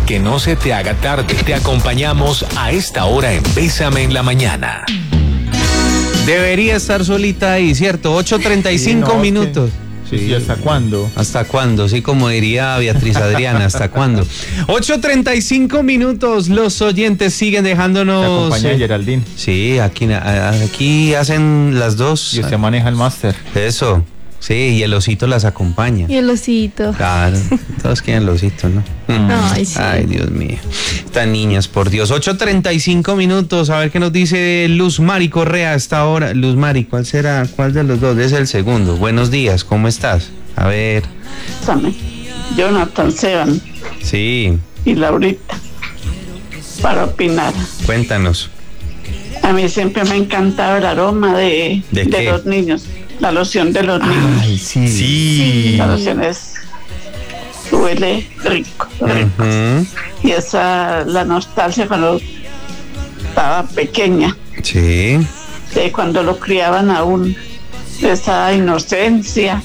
que no se te haga tarde. Te acompañamos a esta hora en Bésame en la Mañana. Debería estar solita ahí, ¿cierto? 8:35 minutos. Sí. ¿Y hasta cuándo? ¿Hasta cuándo? Sí, como diría Beatriz Adriana, ¿hasta cuándo? 8:35 minutos. Los oyentes siguen dejándonos. La compañía de Geraldine. Sí, aquí hacen las dos. Y usted maneja el máster. Eso. Sí, y el osito las acompaña. Y el osito. Claro, todos quieren el osito, ¿no? Ay, sí. Ay, Dios mío. Estas niñas, por Dios. 8:35 minutos. A ver qué nos dice Luz Mari Correa a esta hora. Luz Mari, ¿cuál será? ¿Cuál de los dos? Es el segundo. Buenos días, ¿cómo estás? A ver. Jonathan Seban. Sí. Y Laurita. Para opinar. Cuéntanos. A mí siempre me ha encantado el aroma de los niños. La loción de los niños. Ay, sí. La loción huele rico. Uh-huh. Y la nostalgia cuando estaba pequeña. Sí. De cuando lo criaban aún. De esa inocencia.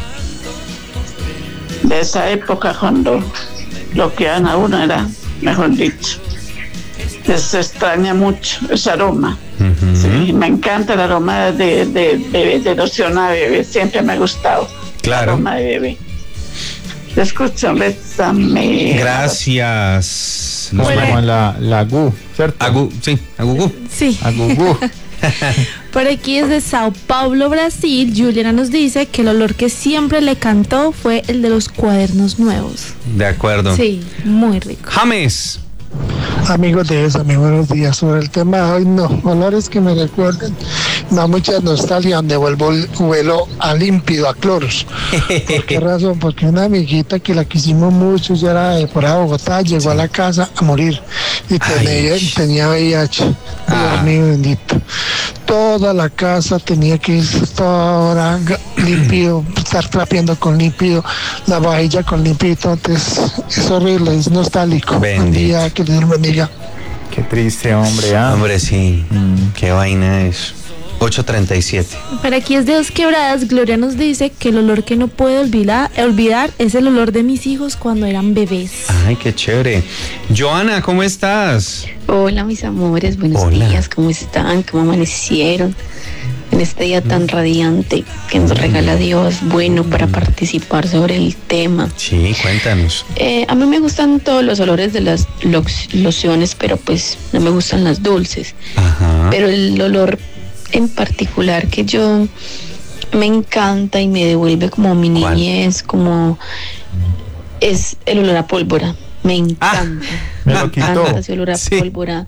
De esa época cuando lo criaban a uno era, mejor dicho. Se extraña mucho ese aroma. Uh-huh. Sí, me encanta el aroma de bebé, de loción a bebé, siempre me ha gustado. Claro. El aroma de bebé. Te escucho, Bésame. Gracias. Como la Gu, ¿cierto? Agugu. Sí. Agugu. Por aquí desde Sao Paulo, Brasil, Juliana nos dice que el olor que siempre le cantó fue el de los cuadernos nuevos. De acuerdo. Sí, muy rico. James. Amigos de Bésame, buenos días. Sobre el tema de hoy, no, olores que me recuerden, da mucha nostalgia, donde vuelo a límpido, a cloros. ¿Por qué razón? Porque una amiguita que la quisimos mucho, ya era de por ahí Bogotá, llegó a la casa a morir y tenía VIH. Dios mío bendito. Toda la casa tenía que ir toda hora límpido, estar trapeando con límpido, la vajilla con límpido, entonces es horrible, es nostálgico. Buen día, que Dios bendiga. Qué triste, hombre. Hombre, sí. Qué vaina es. 8:37. Por aquí es de Dos Quebradas, Gloria nos dice que el olor que no puede olvidar es el olor de mis hijos cuando eran bebés. Ay, qué chévere. Joana, ¿cómo estás? Hola, mis amores, buenos días, ¿cómo están? ¿Cómo amanecieron? En este día tan radiante que nos regala Dios, bueno, para participar sobre el tema. Sí, cuéntanos. A mí me gustan todos los olores de las lociones, pero pues no me gustan las dulces. Ajá. Pero el olor en particular que yo me encanta y me devuelve como mi niñez, como es el olor a pólvora. Me encanta. Me lo quitó. Ese olor a pólvora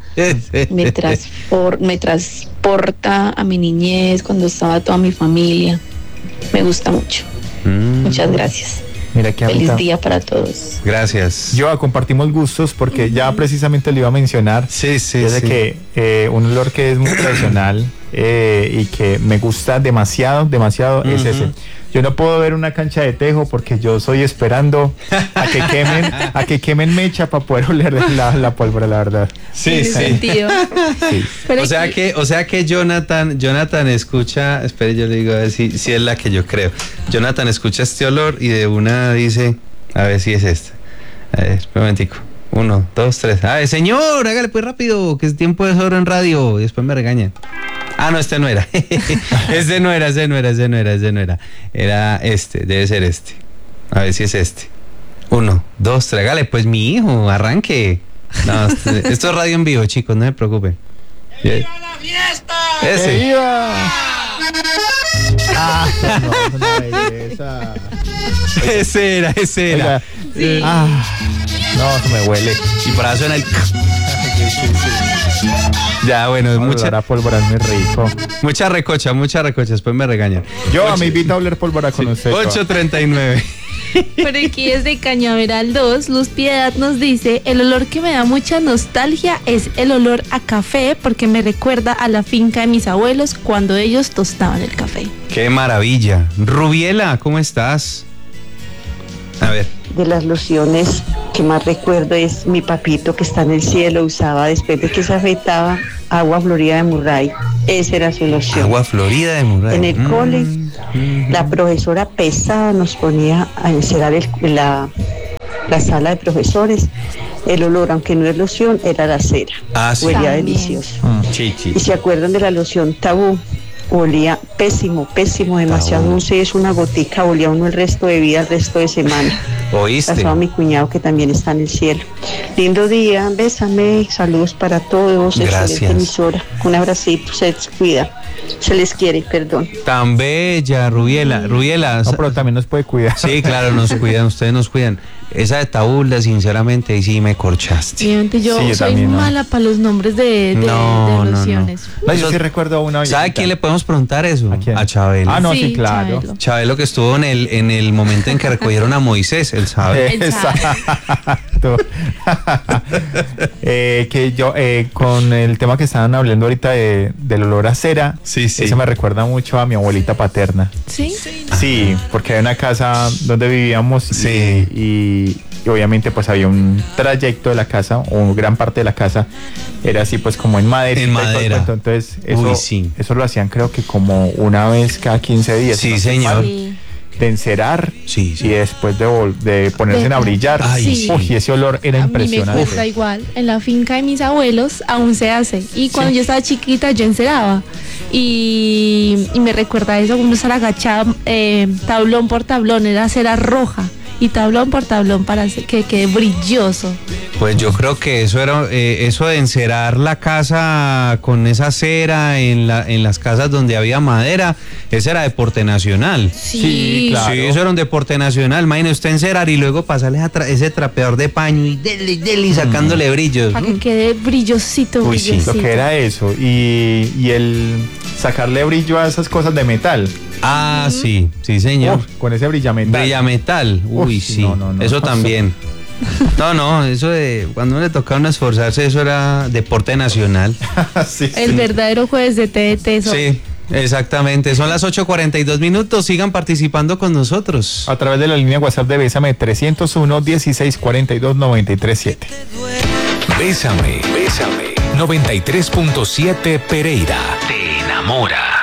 me transporta a mi niñez cuando estaba toda mi familia. Me gusta mucho. Muchas gracias. Mira que feliz día para todos. Gracias. Compartimos gustos porque ya precisamente le iba a mencionar. Sí. Que un olor que es muy tradicional y que me gusta demasiado es ese. Yo no puedo ver una cancha de tejo porque yo estoy esperando a que quemen mecha para poder oler la pólvora, la verdad. Sí. O sea que Jonathan escucha, espere, yo le digo a ver si es la que yo creo. Jonathan escucha este olor y de una dice, a ver si es esta. A ver, un momentico. 1, 2, 3. A ver, señor, hágale pues rápido, que es tiempo de sobra en radio. Y después me regañan. Ah, no, este no era. Ese no era. Era este, debe ser este. A ver si es este. 1, 2, 3. Hágale pues, mi hijo, arranque. No, esto es radio en vivo, chicos, no se preocupen. ¡Que viva la fiesta! Ese. ¡Que viva! No, una belleza. Ese era. Oiga, Sí. No, eso me huele. Y por ahí suena el... Sí. Ya, bueno, mucha pólvora es muy rico. Mucha recocha, después me regañan. Me invito a oler pólvora con usted. 8:39. Por aquí desde Cañaveral 2, Luz Piedad nos dice, el olor que me da mucha nostalgia es el olor a café porque me recuerda a la finca de mis abuelos cuando ellos tostaban el café. ¡Qué maravilla! Rubiela, ¿cómo estás? A ver. De las lociones que más recuerdo es mi papito que está en el cielo, usaba después de que se afeitaba agua florida de Murray. Esa era su loción. Agua florida de Murray. En el cole, la profesora pesada nos ponía a encerar la sala de profesores, el olor, aunque no es loción, era la cera. Ah, sí. Huelía También. delicioso. Chichi. Y se acuerdan de la loción Tabú, olía pésimo, demasiado Tabú. dulce, es una gotica, olía uno el resto de vida, el resto de semana. ¿Oíste? Pasó a mi cuñado que también está en el cielo. Lindo día, bésame, saludos para todos, Gracias. excelente emisora. Un abracito, se les cuida, se les quiere, perdón. Tan bella, Rubiela. Rubiela. No, pero también nos puede cuidar. Sí, claro, nos cuidan, ustedes nos cuidan. Esa de Tabula, sinceramente, ahí sí me corchaste. Obviamente yo Sí, yo soy también, ¿no? mala para los nombres de No, lociones. No, yo sí recuerdo a una. ¿Sabe a quién le podemos preguntar eso? ¿A quién? A Chabelo. Ah, no, sí, Sí, claro. Chabelo. Chabelo, que estuvo en el momento en que recogieron a Moisés, él sabe. Exacto. Que yo, con el tema que estaban hablando ahorita del olor a cera, Sí, sí. eso me recuerda mucho a mi abuelita paterna. ¿Sí? Sí, porque hay una casa donde vivíamos Sí. y obviamente pues había un trayecto de la casa, o gran parte de la casa era así pues como en madera. En madera. Entonces eso, Uy, sí. eso lo hacían creo que como una vez cada 15 días. Sí, si no estoy señor. mal, Sí. de encerar Sí, sí. y después de ponerse a brillar. Ay, sí. Uy, ese olor era A mí me impresionante. gusta igual. En la finca de mis abuelos aún se hace. Y cuando yo estaba chiquita yo enceraba. Y me recuerda eso, uno estar agachado tablón por tablón, era cera roja. Y tablón por tablón para que quede brilloso. Pues yo creo que eso era eso de encerar la casa con esa cera en las casas donde había madera, ese era deporte nacional. Sí, claro. Sí, eso era un deporte nacional. Imagínese usted encerar y luego pasarle ese trapeador de paño y dele sacándole brillos. Para que quede brillosito, Uy, sí, brillosito. Lo que era eso. Y el sacarle brillo a esas cosas de metal. Ah, sí, sí, señor. Con ese brillametal. Brillametal. Uy, Uf, sí. no. Eso también. No, eso de cuando uno le tocaba uno esforzarse, eso era deporte nacional. Sí, sí. El verdadero jueves de TDT. Sí, exactamente. Son las 8:42 minutos. Sigan participando con nosotros. A través de la línea WhatsApp de Bésame 301-1642-937. Bésame, bésame. 93.7 Pereira. Te enamora.